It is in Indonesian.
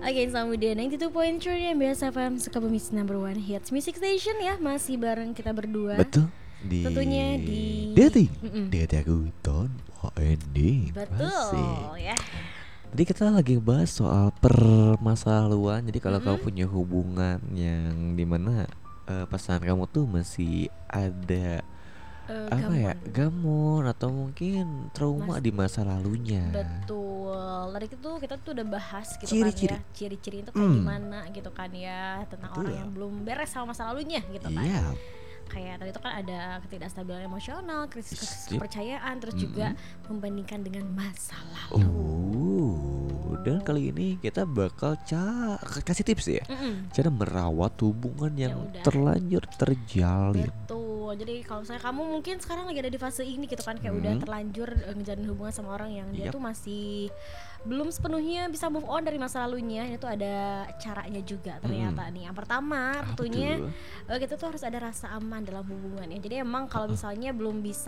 Oke, selamat dia 92.3 yang biasa FM Sukabumi's number one hits music station ya. Masih bareng kita berdua. Betul. Di Tentunya di Deti Mm-mm. Deti aku Ton WND. Betul ya. Jadi kita lagi bahas soal permasalahan. Jadi kalau kamu Mm-mm. punya hubungan yang dimana pasangan kamu tuh masih ada gamon atau mungkin trauma di masa lalunya. Betul. Tadi itu kita tuh udah bahas gitu Ciri-ciri. kan ya. Ciri-ciri itu kayak gimana gitu kan ya. Tentang Betul. orang yang belum beres sama masa lalunya gitu kan. Iya. Kayak tadi itu kan ada ketidakstabilan emosional, krisis Sip. kepercayaan, terus juga membandingkan dengan masa lalu. Dan kali ini kita bakal kasih tips ya. Cara merawat hubungan yang udah. terlanjur terjalin. Betul. Jadi kalau misalnya kamu mungkin sekarang lagi ada di fase ini gitu kan, kayak udah terlanjur ngejalin hubungan sama orang yang dia tuh masih belum sepenuhnya bisa move on dari masa lalunya. Itu ada caranya juga ternyata nih. Yang pertama tentunya kita tuh harus ada rasa aman dalam hubungan ya. Jadi emang kalau misalnya belum bisa